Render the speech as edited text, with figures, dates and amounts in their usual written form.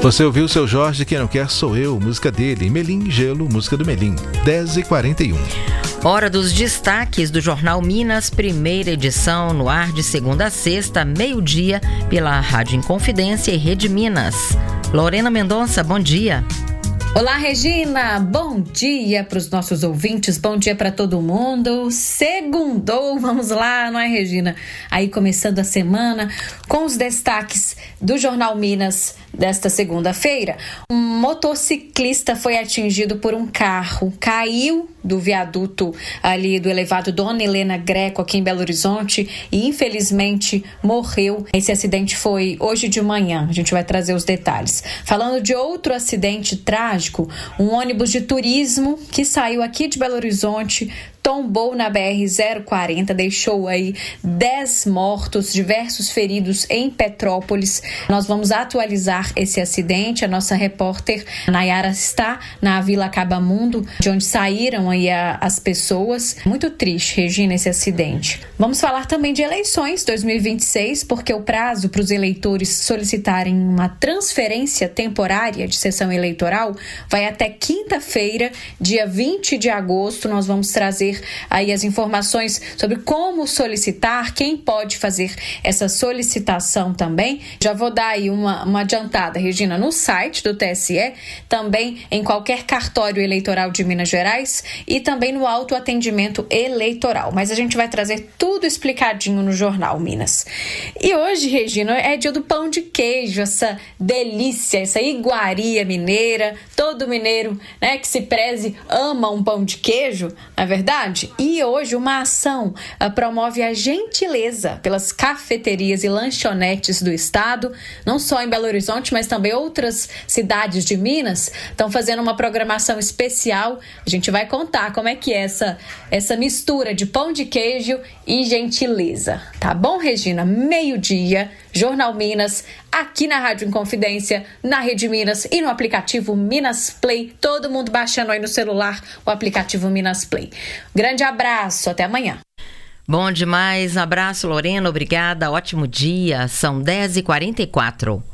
Você ouviu o Seu Jorge, Quem Não Quer Sou Eu, música dele. Melim Gelo, música do Melim. 10h41. Hora dos destaques do Jornal Minas, primeira edição, no ar de segunda a sexta, meio-dia, pela Rádio Inconfidência e Rede Minas. Lorena Mendonça, bom dia. Olá, Regina, bom dia para os nossos ouvintes, bom dia para todo mundo. Segundou, vamos lá, não é, Regina? Aí começando a semana com os destaques do Jornal Minas desta segunda-feira. Um motociclista foi atingido por um carro, caiu do viaduto ali do elevado Dona Helena Greco aqui em Belo Horizonte e infelizmente morreu. Esse acidente foi hoje de manhã, a gente vai trazer os detalhes. Falando de outro acidente trágico, um ônibus de turismo que saiu aqui de Belo Horizonte tombou na BR-040, deixou aí 10 mortos, diversos feridos em Petrópolis. Nós vamos atualizar esse acidente. A nossa repórter Nayara está na Vila Acabamundo, de onde saíram aí as pessoas. Muito triste, Regina, esse acidente. Vamos falar também de eleições 2026, porque o prazo para os eleitores solicitarem uma transferência temporária de sessão eleitoral vai até quinta-feira, dia 20 de agosto. Nós vamos trazer aí as informações sobre como solicitar, quem pode fazer essa solicitação também. Já vou dar aí uma adiantada, Regina, no site do TSE, também em qualquer cartório eleitoral de Minas Gerais e também no autoatendimento eleitoral. Mas a gente vai trazer tudo explicadinho no Jornal Minas. E hoje, Regina, é dia do pão de queijo, essa delícia, essa iguaria mineira. Todo mineiro, né, que se preze ama um pão de queijo, não é verdade? E hoje uma ação promove a gentileza pelas cafeterias e lanchonetes do estado, não só em Belo Horizonte, mas também outras cidades de Minas estão fazendo uma programação especial. A gente vai contar como é que é essa mistura de pão de queijo e gentileza. Tá bom, Regina? Meio-dia, Jornal Minas, aqui na Rádio Inconfidência, na Rede Minas e no aplicativo Minas Play. Todo mundo baixando aí no celular o aplicativo Minas Play. Grande abraço, até amanhã. Bom demais, abraço, Lorena, obrigada, ótimo dia, são 10h44.